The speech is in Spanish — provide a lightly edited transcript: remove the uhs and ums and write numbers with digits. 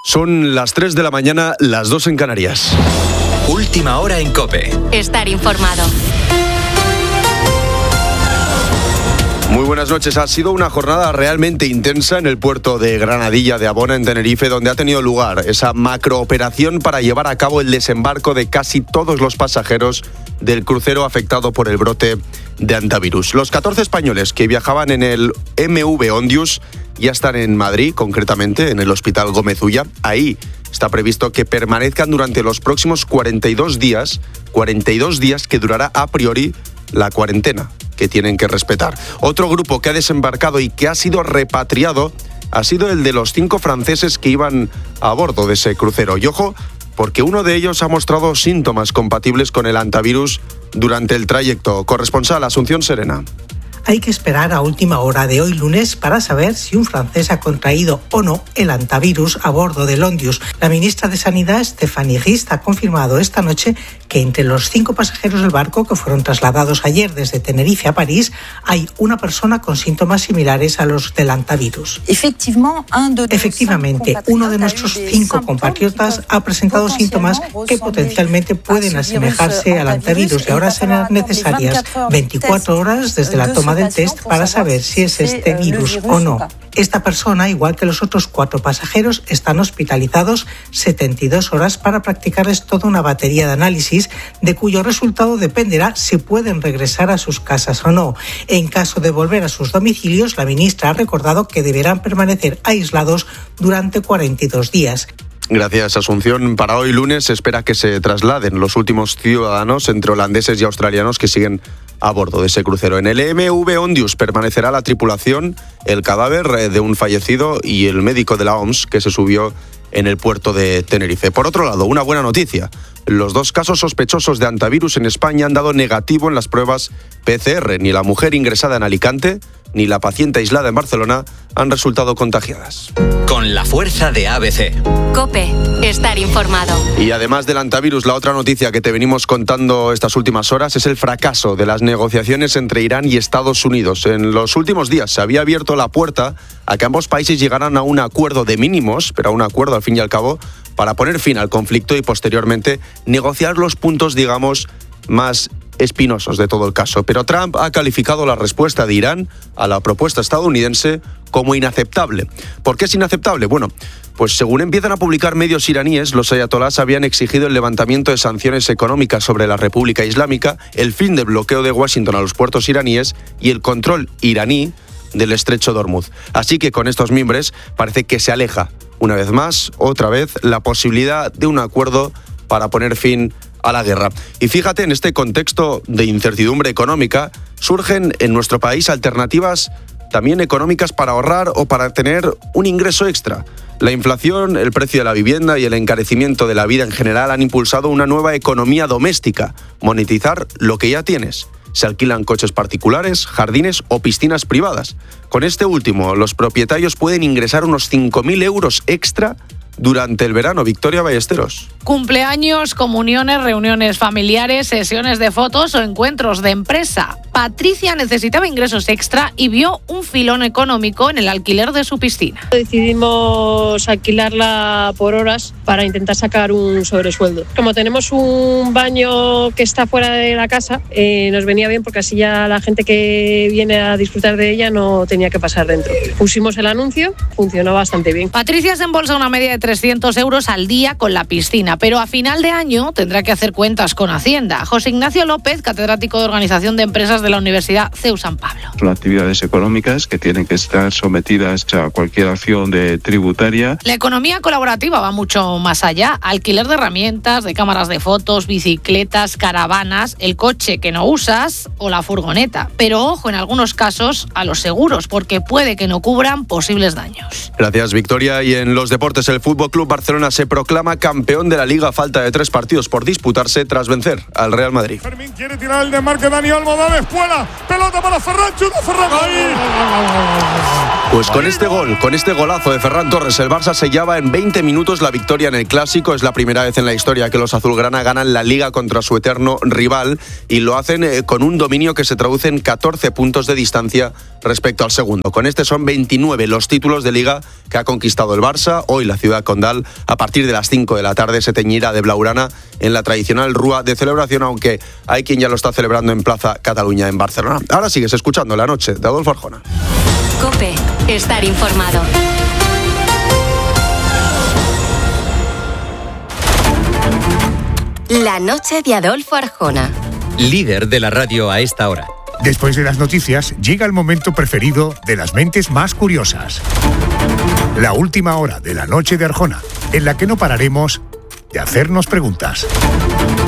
Son las 3 de la mañana, las 2 en Canarias. Última hora en COPE. Estar informado. Muy buenas noches. Ha sido una jornada realmente intensa en el puerto de Granadilla de Abona, en Tenerife, donde ha tenido lugar esa macrooperación para llevar a cabo el desembarco de casi todos los pasajeros del crucero afectado por el brote de hantavirus. Los 14 españoles que viajaban en el MV Ondius ya están en Madrid, concretamente en el Hospital Gómez Ulla. Ahí está previsto que permanezcan durante los próximos 42 días que durará a priori la cuarentena que tienen que respetar. Otro grupo que ha desembarcado y que ha sido repatriado ha sido el de los 5 franceses que iban a bordo de ese crucero. Y ojo, porque uno de ellos ha mostrado síntomas compatibles con el hantavirus durante el trayecto. Corresponsal Asunción Serena. Hay que esperar a última hora de hoy lunes para saber si un francés ha contraído o no el hantavirus a bordo del Ondius. La ministra de Sanidad, Stéphanie Rist, ha confirmado esta noche que entre los 5 pasajeros del barco que fueron trasladados ayer desde Tenerife a París hay una persona con síntomas similares a los del hantavirus. Efectivamente, uno de nuestros 5 compatriotas ha presentado síntomas que potencialmente pueden asemejarse al hantavirus y ahora serán necesarias 24 horas desde la toma del test para saber si es este virus o no. Esta persona, igual que los otros 4 pasajeros, están hospitalizados 72 horas para practicarles toda una batería de análisis de cuyo resultado dependerá si pueden regresar a sus casas o no. En caso de volver a sus domicilios, la ministra ha recordado que deberán permanecer aislados durante 42 días. Gracias, Asunción. Para hoy lunes se espera que se trasladen los últimos ciudadanos entre holandeses y australianos que siguen a bordo de ese crucero. En el MV Ondius permanecerá la tripulación, el cadáver de un fallecido y el médico de la OMS que se subió en el puerto de Tenerife. Por otro lado, una buena noticia. Los 2 casos sospechosos de hantavirus en España han dado negativo en las pruebas PCR. Ni la mujer ingresada en Alicante ni la paciente aislada en Barcelona han resultado contagiadas. Con la fuerza de ABC. COPE. Estar informado. Y además del hantavirus, la otra noticia que te venimos contando estas últimas horas es el fracaso de las negociaciones entre Irán y Estados Unidos. En los últimos días se había abierto la puerta a que ambos países llegaran a un acuerdo de mínimos, pero a un acuerdo al fin y al cabo, para poner fin al conflicto y posteriormente negociar los puntos, digamos, más espinosos de todo el caso. Pero Trump ha calificado la respuesta de Irán a la propuesta estadounidense como inaceptable. ¿Por qué es inaceptable? Bueno, pues según empiezan a publicar medios iraníes, los ayatolás habían exigido el levantamiento de sanciones económicas sobre la República Islámica, el fin del bloqueo de Washington a los puertos iraníes y el control iraní del estrecho de Hormuz. Así que con estos mimbres parece que se aleja, una vez más, otra vez, la posibilidad de un acuerdo para poner fin a la guerra. Y fíjate, en este contexto de incertidumbre económica, surgen en nuestro país alternativas también económicas para ahorrar o para tener un ingreso extra. La inflación, el precio de la vivienda y el encarecimiento de la vida en general han impulsado una nueva economía doméstica, monetizar lo que ya tienes. Se alquilan coches particulares, jardines o piscinas privadas. Con este último, los propietarios pueden ingresar unos 5.000 euros extra durante el verano. Victoria Ballesteros. Cumpleaños, comuniones, reuniones familiares, sesiones de fotos o encuentros de empresa. Patricia necesitaba ingresos extra y vio un filón económico en el alquiler de su piscina. Decidimos alquilarla por horas para intentar sacar un sobresueldo. Como tenemos un baño que está fuera de la casa, nos venía bien porque así ya la gente que viene a disfrutar de ella no tenía que pasar dentro. Pusimos el anuncio, funcionó bastante bien. Patricia se embolsa una media de 300 euros al día con la piscina, pero a final de año tendrá que hacer cuentas con Hacienda. José Ignacio López, catedrático de Organización de Empresas de la Universidad CEU San Pablo. Son actividades económicas que tienen que estar sometidas a cualquier acción tributaria. La economía colaborativa va mucho más allá. Alquiler de herramientas, de cámaras de fotos, bicicletas, caravanas, el coche que no usas o la furgoneta. Pero ojo en algunos casos a los seguros, porque puede que no cubran posibles daños. Gracias, Victoria. Y en los deportes, el Fútbol Club Barcelona se proclama campeón de la Liga a falta de 3 partidos por disputarse tras vencer al Real Madrid. Fermín quiere tirar el desmarque, Dani Olmo da de espuela, pelota para Ferran, chuta Ferran. Pues con este golazo de Ferran Torres, el Barça sellaba en 20 minutos la victoria en el Clásico. Es la primera vez en la historia que los azulgrana ganan la Liga contra su eterno rival y lo hacen con un dominio que se traduce en 14 puntos de distancia respecto al segundo. Con este son 29 los títulos de Liga que ha conquistado el Barça. Hoy la ciudad Condal, a partir de las 5 de la tarde se teñirá de blaugrana en la tradicional rúa de celebración, aunque hay quien ya lo está celebrando en Plaza Cataluña en Barcelona. Ahora sigues escuchando La Noche de Adolfo Arjona. COPE. Estar informado. La Noche de Adolfo Arjona. Líder de la radio a esta hora. Después de las noticias, llega el momento preferido de las mentes más curiosas. La última hora de La Noche de Arjona, en la que no pararemos de hacernos preguntas.